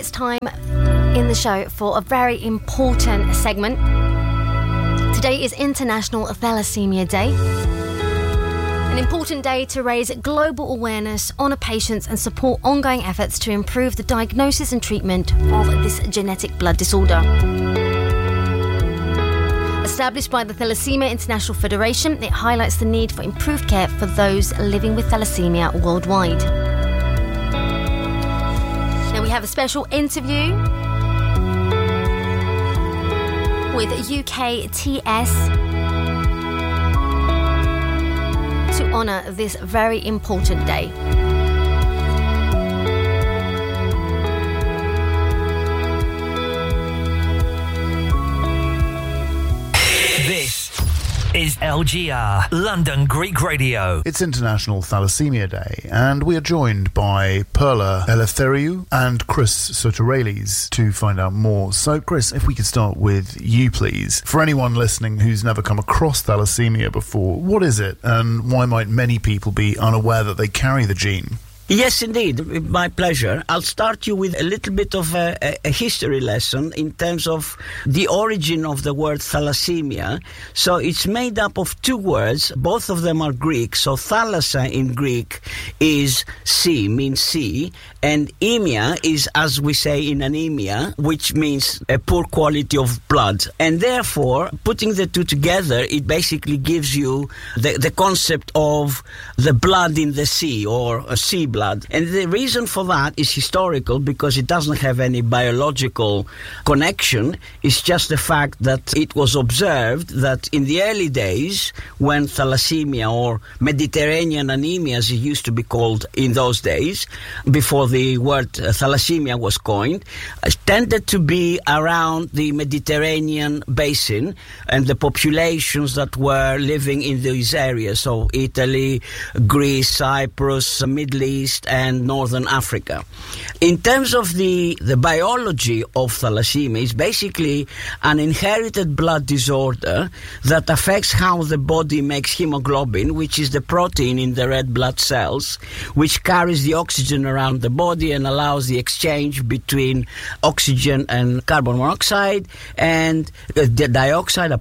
it's time in the show for a very important segment. Today is International Thalassemia Day. An important day to raise global awareness, honour patients and support ongoing efforts to improve the diagnosis and treatment of this genetic blood disorder. Established by the Thalassemia International Federation, it highlights the need for improved care for those living with thalassemia worldwide. Now we have a special interview with UKTS to honour this very important day. This is LGR, London Greek Radio. It's International Thalassemia Day, and we are joined by Perla Eleftheriou and Chris Soterelis to find out more. So, Chris, if we could start with you, please. For anyone listening who's never come across thalassemia before, what is it, and why might many people be unaware that they carry the gene? Yes, indeed. My pleasure. I'll start you with a little bit of a history lesson in terms of the origin of the word thalassemia. So it's made up of two words. Both of them are Greek. So thalassa in Greek is sea, means sea. And emia is, as we say in anemia, which means a poor quality of blood. And therefore, putting the two together, it basically gives you the concept of the blood in the sea, or a sea blood. And the reason for that is historical, because it doesn't have any biological connection. It's just the fact that it was observed that in the early days, when thalassemia, or Mediterranean anemia as it used to be called in those days, before the word thalassemia was coined, tended to be around the Mediterranean basin and the populations that were living in these areas, so Italy, Greece, Cyprus, Middle East and Northern Africa. In terms of the biology of thalassemia, it's basically an inherited blood disorder that affects how the body makes hemoglobin, which is the protein in the red blood cells, which carries the oxygen around the body and allows the exchange between oxygen and carbon monoxide and the dioxide,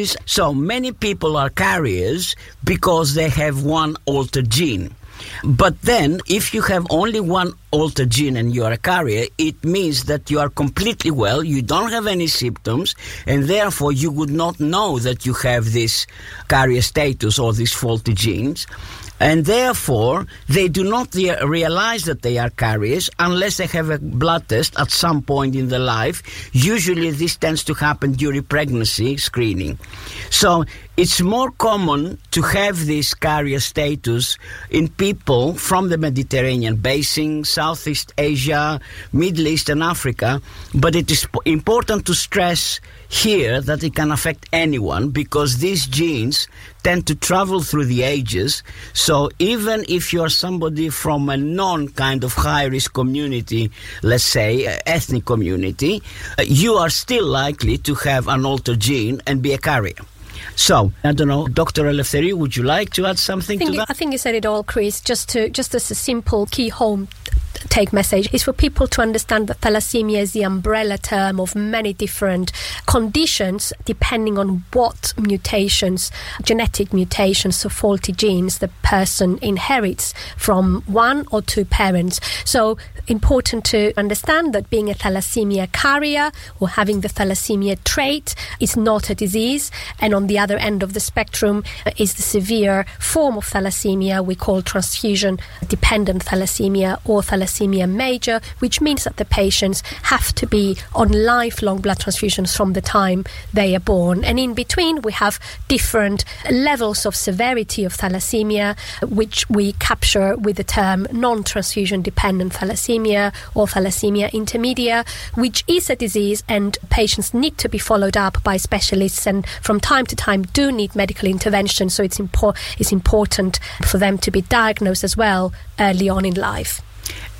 So many people are carriers because they have one altered gene. But then, if you have only one altered gene and you are a carrier, it means that you are completely well, you don't have any symptoms, and therefore you would not know that you have this carrier status or these faulty genes. And therefore, they do not realize that they are carriers unless they have a blood test at some point in their life. Usually this tends to happen during pregnancy screening. So it's more common to have this carrier status in people from the Mediterranean basin, Southeast Asia, Middle East and Africa. But it is important to stress here that it can affect anyone, because these genes tend to travel through the ages. So even if you're somebody from a non-kind of high-risk community, let's say ethnic community, you are still likely to have an altered gene and be a carrier. So, I don't know, Dr. Eleftheriou, would you like to add something to that? I think you said it all, Chris. Just as a simple key home take message is for people to understand that thalassemia is the umbrella term of many different conditions depending on what mutations, genetic mutations, so faulty genes, the person inherits from one or two parents. So important to understand that being a thalassemia carrier or having the thalassemia trait is not a disease, and on the other end of the spectrum is the severe form of thalassemia we call transfusion dependent thalassemia or thalassemia major, which means that the patients have to be on lifelong blood transfusions from the time they are born. And in between we have different levels of severity of thalassemia, which we capture with the term non-transfusion dependent thalassemia or thalassemia intermedia, which is a disease and patients need to be followed up by specialists and from time to time do need medical intervention, so it's important for them to be diagnosed as well early on in life.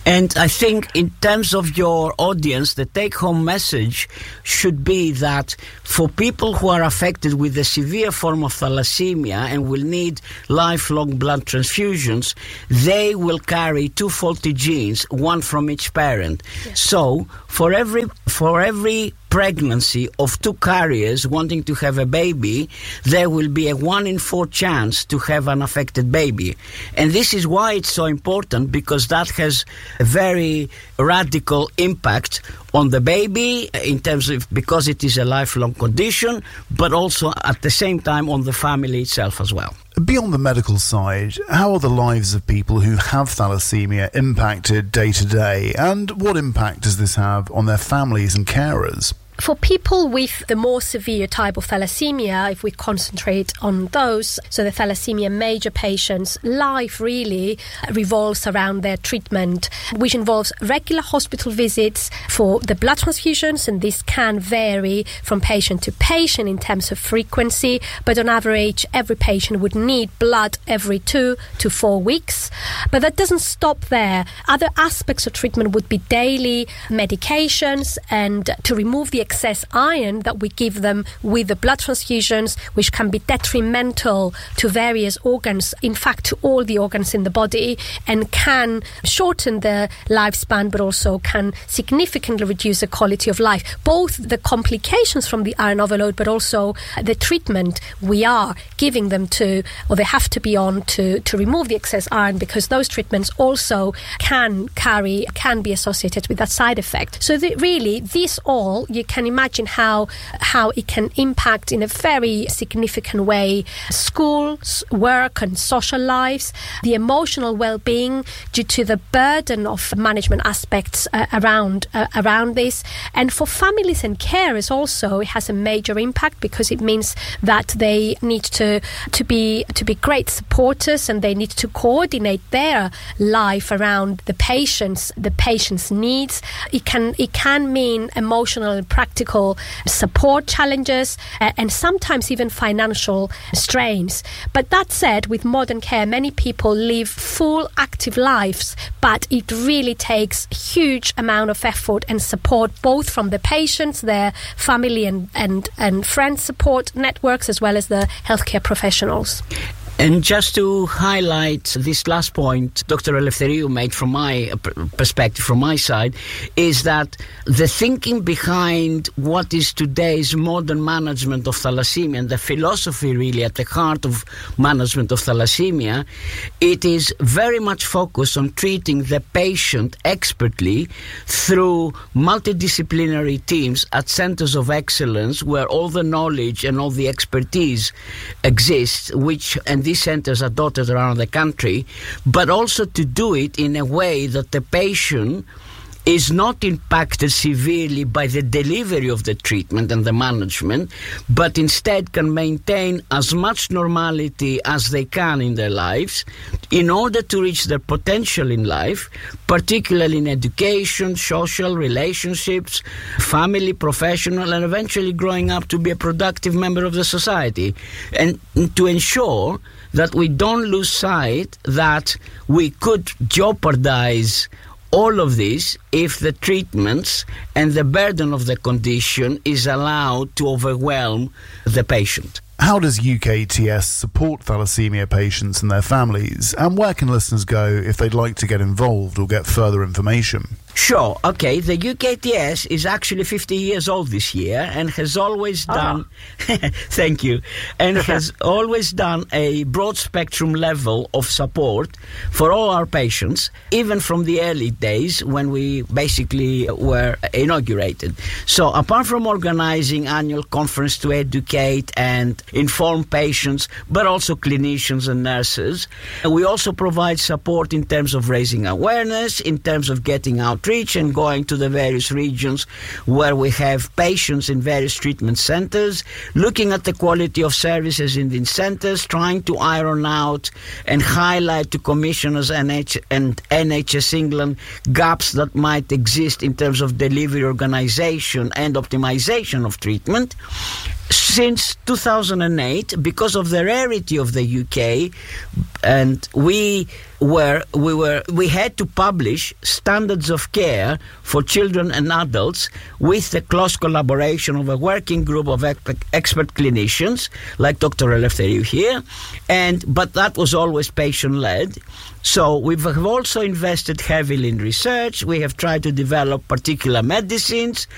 And I think in terms of your audience, the take-home message should be that for people who are affected with a severe form of thalassemia and will need lifelong blood transfusions, they will carry 2 faulty genes, one from each parent. Yes. So for every pregnancy of 2 carriers wanting to have a baby, there will be a 1 in 4 chance to have an affected baby. And this is why it's so important, because that has a very radical impact on the baby in terms of, because it is a lifelong condition, but also at the same time on the family itself as well. Beyond the medical side, how are the lives of people who have thalassemia impacted day to day, and what impact does this have on their families and carers? For people with the more severe type of thalassemia, if we concentrate on those, so the thalassemia major patients, life really revolves around their treatment, which involves regular hospital visits for the blood transfusions, and this can vary from patient to patient in terms of frequency, but on average, every patient would need blood every 2 to 4 weeks. But that doesn't stop there. Other aspects of treatment would be daily medications and to remove the excess iron that we give them with the blood transfusions, which can be detrimental to various organs, in fact to all the organs in the body, and can shorten the lifespan but also can significantly reduce the quality of life. Both the complications from the iron overload but also the treatment we are giving them to, or they have to be on to remove the excess iron, because those treatments also can be associated with that side effect. So really this all, you can imagine how it can impact in a very significant way schools, work and social lives, the emotional well-being due to the burden of management aspects around this. And for families and carers also, it has a major impact, because it means that they need to be great supporters, and they need to coordinate their life around the patient's needs. It can mean emotional and practical support challenges and sometimes even financial strains. But that said, with modern care, many people live full active lives, but it really takes huge amount of effort and support both from the patients, their family and friend support networks, as well as the healthcare professionals. And just to highlight this last point Dr. Eleftheriou made from my perspective, from my side, is that the thinking behind what is today's modern management of thalassemia, and the philosophy really at the heart of management of thalassemia, it is very much focused on treating the patient expertly through multidisciplinary teams at centers of excellence where all the knowledge and all the expertise exists, and these centers are dotted around the country, but also to do it in a way that the patient is not impacted severely by the delivery of the treatment and the management, but instead can maintain as much normality as they can in their lives in order to reach their potential in life, particularly in education, social relationships, family, professional, and eventually growing up to be a productive member of the society. And to ensure that we don't lose sight that we could jeopardize all of this if the treatments and the burden of the condition is allowed to overwhelm the patient. How does UKTS support thalassemia patients and their families? And where can listeners go if they'd like to get involved or get further information? Sure. Okay. The UKTS is actually 50 years old this year and has always done... Thank you. And has always done a broad spectrum level of support for all our patients, even from the early days when we basically were inaugurated. So apart from organizing annual conference to educate and inform patients, but also clinicians and nurses, we also provide support in terms of raising awareness, in terms of getting outreach and going to the various regions where we have patients in various treatment centers, looking at the quality of services in these centers, trying to iron out and highlight to commissioners and NHS England gaps that might exist in terms of delivery organization and optimization of treatment. since 2008, because of the rarity of the UK, and we had to publish standards of care for children and adults with the close collaboration of a working group of expert clinicians, like Dr. Eleftheriou here, but that was always patient-led. So we have also invested heavily in research. We have tried to develop particular medicines